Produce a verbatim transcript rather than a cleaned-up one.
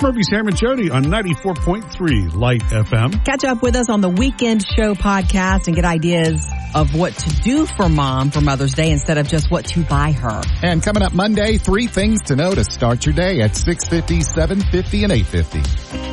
Murphy, Sam, and Jody on ninety-four point three Light F M. Catch up with us on the Weekend Show podcast and get ideas of what to do for mom for Mother's Day instead of just what to buy her. And coming up Monday, three things to know to start your day at six fifty, seven fifty, and eight fifty.